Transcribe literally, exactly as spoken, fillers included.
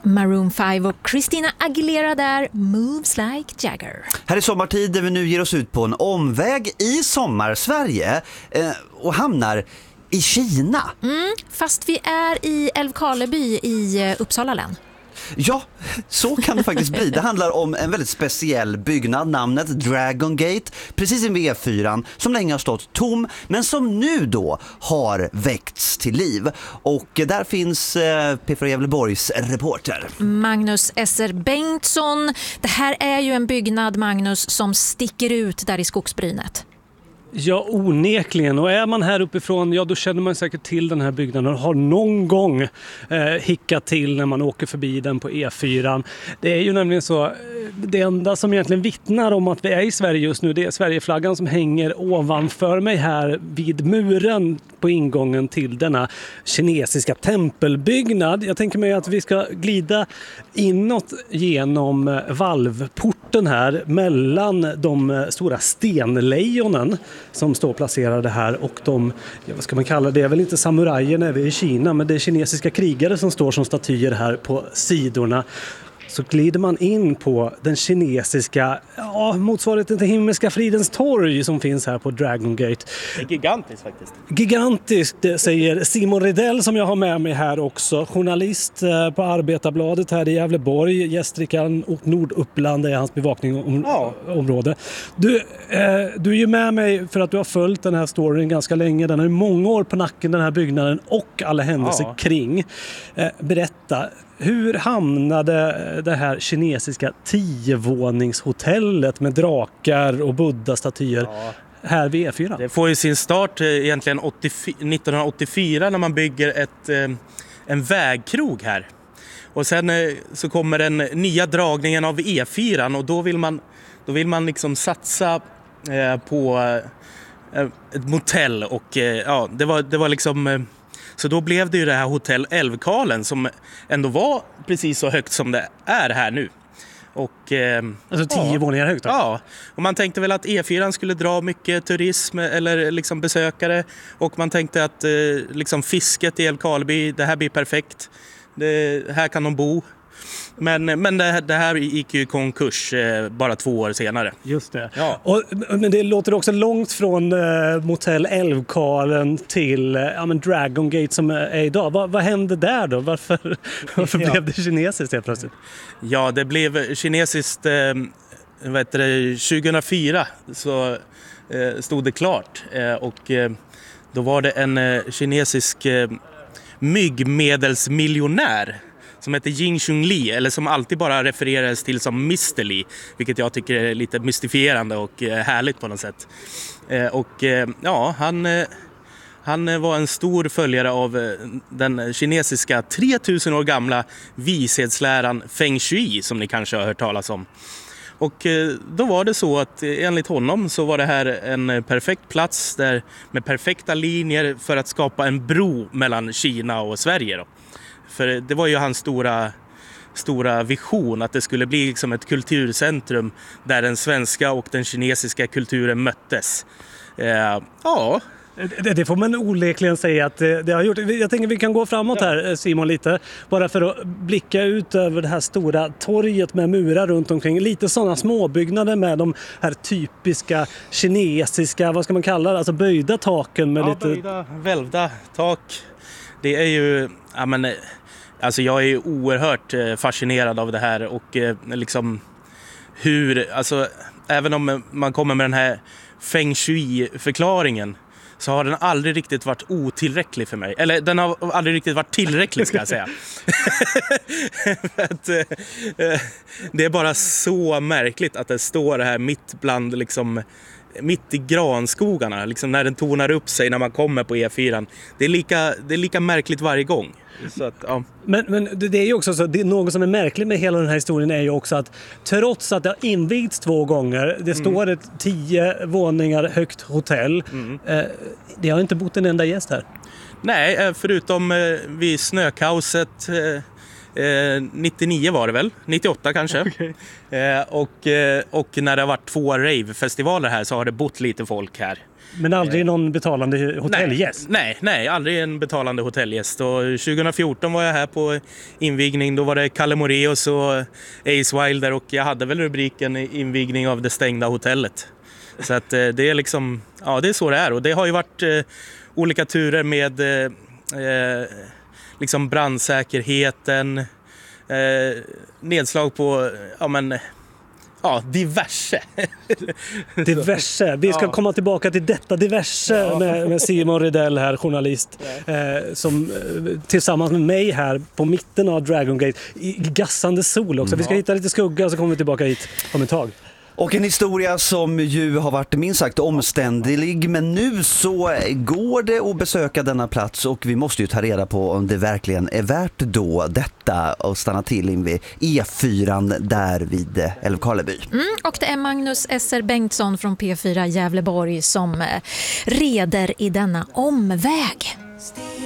Maroon fem och Christina Aguilera där, Moves Like Jagger. Här är sommartid där vi nu ger oss ut på en omväg i sommar-Sverige eh, och hamnar i Kina. Mm, fast vi är i Älvkarleby i Uppsala län. Ja, så kan det faktiskt bli. Det handlar om en väldigt speciell byggnad, namnet Dragon Gate, precis invid E fyra, som länge har stått tom, men som nu då har väckts till liv. Och där finns eh, P fyra Gävleborgs reporter Magnus S R Bengtsson. Det här är ju en byggnad, Magnus, som sticker ut där i skogsbrynet. Ja, onekligen. Och är man här uppifrån, ja då känner man säkert till den här byggnaden och har någon gång eh, hickat till när man åker förbi den på E fyra. Det är ju nämligen så, det enda som egentligen vittnar om att vi är i Sverige just nu, det är Sverigeflaggan som hänger ovanför mig här vid muren på ingången till denna kinesiska tempelbyggnad. Jag tänker mig att vi ska glida inåt genom valvporten här mellan de stora stenlejonen som står placerade här och de, ja, vad ska man kalla det, det är väl inte samurajer när vi är i Kina, men det är kinesiska krigare som står som statyer här på sidorna. Så glider man in på den kinesiska, ja, motsvarigheten till Himmelska fridens torg som finns här på Dragon Gate. Det är gigantiskt faktiskt. Gigantiskt, det säger Simon Rydell som jag har med mig här också. Journalist på Arbetarbladet här i Gävleborg. Gästrikan och Norduppland är hans bevakningsområde. Ja. Du, eh, du är ju med mig för att du har följt den här storyn ganska länge. Den har ju många år på nacken, den här byggnaden, och alla händelser ja. kring. Eh, berätta. Hur hamnade det här kinesiska tiovåningshotellet med drakar och buddha-statyer ja. här vid E fyra? Det får ju sin start egentligen nittonhundraåttiofyra när man bygger ett, en vägkrog här. Och sen så kommer den nya dragningen av E fyra och då vill man, då vill man liksom satsa på ett motell och ja, det var, det var liksom... Så då blev det ju det här hotell Älvkarlen som ändå var precis så högt som det är här nu. Och, eh, alltså tio ja, våningar högt då? Ja, och man tänkte väl att E fyra skulle dra mycket turism eller liksom besökare. Och man tänkte att eh, liksom fisket i Älvkarleby, det här blir perfekt. Det, här kan de bo. Men, men det, det här gick ju i konkurs eh, bara två år senare. Just det. Ja. Och, men det låter också långt från eh, motell Älvkarlen till eh, ja, men Dragon Gate som är idag. Va, vad hände där då? Varför, varför ja. blev det kinesiskt helt plötsligt? Ja, det blev kinesiskt eh, vad heter det, tjugohundrafyra så eh, stod det klart. Eh, och eh, då var det en eh, kinesisk eh, myggmedelsmiljonär som heter Ying Chun Li, eller som alltid bara refereras till som mister Li, vilket jag tycker är lite mystifierande och härligt på något sätt. Och ja, han, han var en stor följare av den kinesiska tre tusen år gamla vishetsläran Feng Shui som ni kanske har hört talas om. Och då var det så att enligt honom så var det här en perfekt plats där, med perfekta linjer för att skapa en bro mellan Kina och Sverige då. För det var ju hans stora, stora vision att det skulle bli liksom ett kulturcentrum där den svenska och den kinesiska kulturen möttes. Eh, ja... Det, det får man onekligen säga att det, det har gjort. Jag tänker vi kan gå framåt här, Simon, lite. Bara för att blicka ut över det här stora torget med murar runt omkring. Lite sådana småbyggnader med de här typiska kinesiska, vad ska man kalla det? Alltså böjda taken med ja, lite... böjda, välvda tak. Det är ju... Ja, men, alltså jag är ju oerhört fascinerad av det här och liksom hur... Alltså, även om man kommer med den här Feng Shui-förklaringen så har den aldrig riktigt varit otillräcklig för mig. Eller den har aldrig riktigt varit tillräcklig, ska jag säga. att, eh, det är bara så märkligt att det står här mitt bland, liksom, mitt i granskogarna. Liksom när den tonar upp sig när man kommer på E fyra. Det är lika, det är lika märkligt varje gång. Så att, ja. Men, men det är ju också så, det är något som är märkligt med hela den här historien är ju också att trots att det har invigts två gånger, det står mm. ett tio våningar högt hotell, mm. eh, det har inte bott en enda gäst här. Nej, förutom eh, vid snökaoset eh, eh, nittionio var det väl, nittioåtta kanske. Okay. Eh, och, eh, och när det har varit två rave-festivaler här så har det bott lite folk här. Men aldrig någon betalande hotellgäst? Nej, nej, nej, aldrig en betalande hotellgäst. Och tjugo fjorton var jag här på invigning. Då var det Kalle Moraeus och Ace Wilder och jag hade väl rubriken invigning av det stängda hotellet. Så att eh, det är liksom, ja det är så det är. Och det har ju varit eh, olika turer med eh, liksom brandsäkerheten, eh, nedslag på, ja men, ja diverse. Diverse. Vi ska ja. komma tillbaka till detta diverse ja. med, med Simon Rydell här, journalist, ja. eh, som eh, tillsammans med mig här på mitten av Dragon Gate i gassande sol också. Mm. Vi ska hitta lite skugga och så kommer vi tillbaka hit om ett tag. Och en historia som ju har varit minst sagt omständlig, men nu så går det att besöka denna plats och vi måste ju ta reda på om det verkligen är värt då detta och stanna till in vid E fyra där vid Älvkarleby. Mm, och det är Magnus S R Bengtsson från P fyra Gävleborg som reder i denna omväg.